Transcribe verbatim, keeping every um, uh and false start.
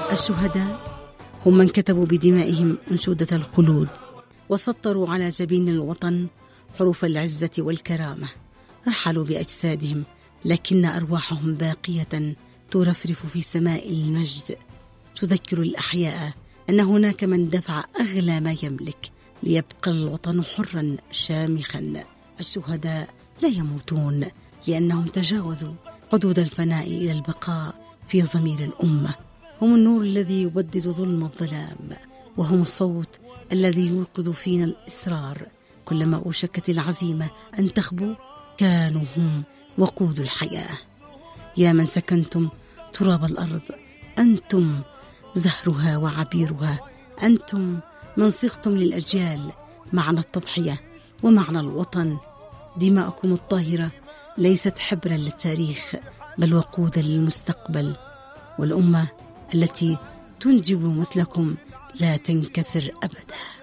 الشهداء هم من كتبوا بدمائهم أنشودة الخلود، وسطروا على جبين الوطن حروف العزة والكرامة. رحلوا بأجسادهم لكن أرواحهم باقية ترفرف في سماء المجد، تذكر الأحياء أن هناك من دفع أغلى ما يملك ليبقى الوطن حرا شامخا. الشهداء لا يموتون لأنهم تجاوزوا حدود الفناء إلى البقاء في ضمير الأمة. هم النور الذي يبدد ظلم الظلام، وهم الصوت الذي يوقظ فينا الإصرار. كلما أوشكت العزيمة أن تخبو كانوا هم وقود الحياة. يا من سكنتم تراب الأرض، أنتم زهرها وعبيرها، أنتم من صغتم للأجيال معنى التضحية ومعنى الوطن. دماءكم الطاهرة ليست حبرا للتاريخ بل وقودا للمستقبل، والأمة التي تنجب مثلكم لا تنكسر أبدا.